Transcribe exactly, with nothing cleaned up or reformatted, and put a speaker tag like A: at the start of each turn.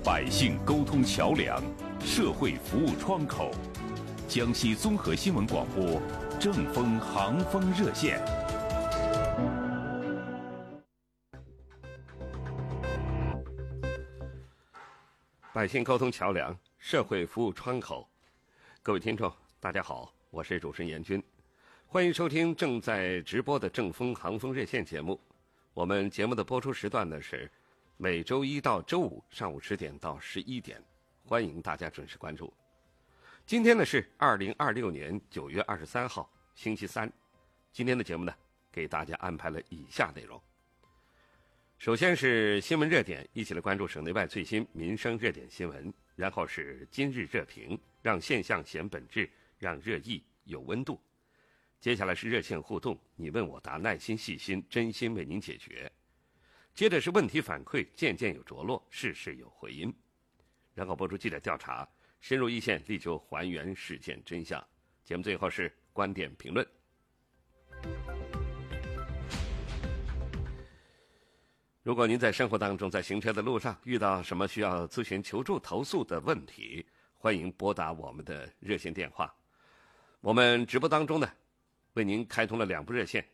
A: 百姓沟通桥梁，社会服务窗口。江西综合新闻广播正风航风热线。
B: 百姓沟通桥梁，社会服务窗口。各位听众，大家好，我是主持人严军，欢迎收听正在直播的正风航风热线节目。我们节目的播出时段呢是每周一到周五上午十点到十一点，欢迎大家准时关注。今天呢是二零二六年九月二十三号，星期三。今天的节目呢，给大家安排了以下内容。首先是新闻热点，一起来关注省内外最新民生热点新闻。然后是今日热评，让现象显本质，让热议有温度。接下来是热线互动，你问我答，耐心细心，真心为您解决。接着是问题反馈，件件有着落，事事有回音。然后播出记者调查，深入一线，力求还原事件真相。节目最后是观点评论。如果您在生活当中，在行车的路上遇到什么需要咨询求助投诉的问题，欢迎拨打我们的热线电话。我们直播当中呢，为您开通了两部热线，